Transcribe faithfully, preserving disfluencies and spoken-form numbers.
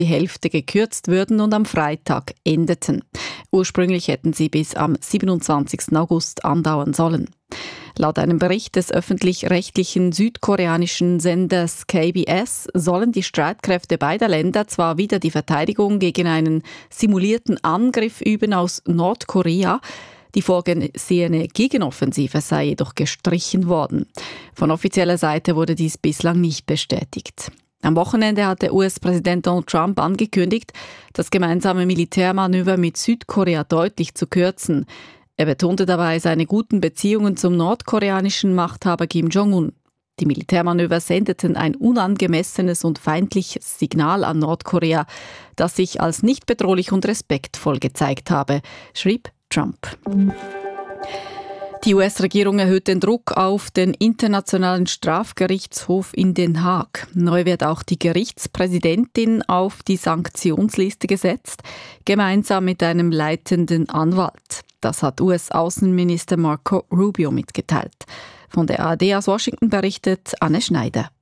die Hälfte gekürzt würden und am Freitag endeten. Ursprünglich hätten sie bis am siebenundzwanzigsten August andauern sollen. Laut einem Bericht des öffentlich-rechtlichen südkoreanischen Senders K B S sollen die Streitkräfte beider Länder zwar wieder die Verteidigung gegen einen simulierten Angriff üben aus Nordkorea, die vorgesehene Gegenoffensive sei jedoch gestrichen worden. Von offizieller Seite wurde dies bislang nicht bestätigt. Am Wochenende hatte U S-Präsident Donald Trump angekündigt, das gemeinsame Militärmanöver mit Südkorea deutlich zu kürzen. Er betonte dabei seine guten Beziehungen zum nordkoreanischen Machthaber Kim Jong-un. Die Militärmanöver sendeten ein unangemessenes und feindliches Signal an Nordkorea, das sich als nicht bedrohlich und respektvoll gezeigt habe, schrieb Trump. Die U S-Regierung erhöht den Druck auf den Internationalen Strafgerichtshof in Den Haag. Neu wird auch die Gerichtspräsidentin auf die Sanktionsliste gesetzt, gemeinsam mit einem leitenden Anwalt. Das hat U S-Außenminister Marco Rubio mitgeteilt. Von der A R D aus Washington berichtet Anne Schneider.